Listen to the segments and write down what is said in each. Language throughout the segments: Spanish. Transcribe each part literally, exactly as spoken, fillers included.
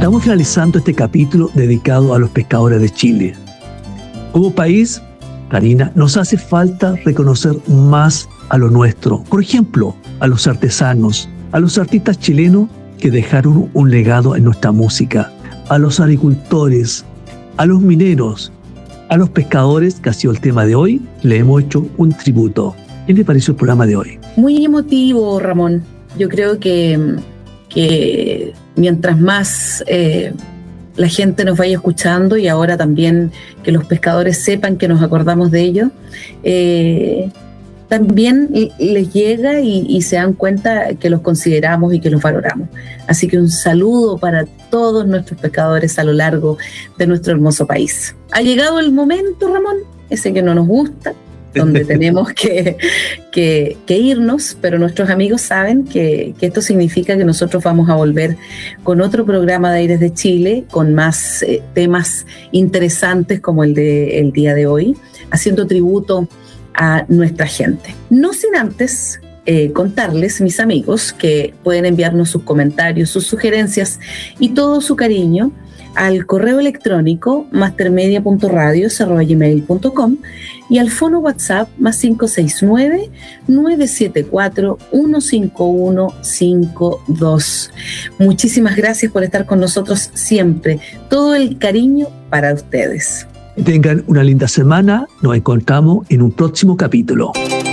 Estamos finalizando este capítulo dedicado a los pescadores de Chile. Como país, Karina, nos hace falta reconocer más a lo nuestro. Por ejemplo, a los artesanos, a los artistas chilenos que dejaron un legado en nuestra música, a los agricultores, a los mineros, a los pescadores, que ha sido el tema de hoy. Le hemos hecho un tributo. ¿Qué le pareció el programa de hoy? Muy emotivo, Ramón. Yo creo que, que mientras más eh, la gente nos vaya escuchando, y ahora también que los pescadores sepan que nos acordamos de ellos, eh, también les llega y, y se dan cuenta que los consideramos y que los valoramos. Así que un saludo para todos nuestros pescadores a lo largo de nuestro hermoso país. Ha llegado el momento, Ramón, ese que no nos gusta, donde tenemos que, que, que irnos, pero nuestros amigos saben que, que esto significa que nosotros vamos a volver con otro programa de Aires de Chile, con más eh, temas interesantes como el de el día de hoy, haciendo tributo a nuestra gente. No sin antes eh, contarles, mis amigos, que pueden enviarnos sus comentarios, sus sugerencias y todo su cariño al correo electrónico mastermedia punto radios arroba gmail punto com y al fono WhatsApp más cinco seis nueve, nueve siete cuatro, uno cinco uno cinco dos. Muchísimas gracias por estar con nosotros siempre. Todo el cariño para ustedes. Que tengan una linda semana. Nos encontramos en un próximo capítulo.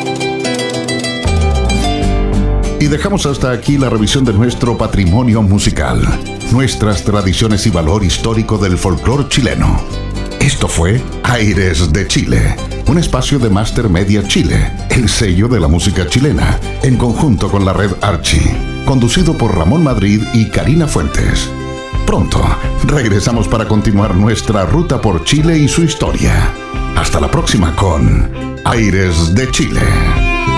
Y dejamos hasta aquí la revisión de nuestro patrimonio musical, nuestras tradiciones y valor histórico del folclore chileno. Esto fue Aires de Chile, un espacio de Master Media Chile, el sello de la música chilena, en conjunto con la red Archie, conducido por Ramón Madrid y Karina Fuentes. Pronto regresamos para continuar nuestra ruta por Chile y su historia. Hasta la próxima con Aires de Chile.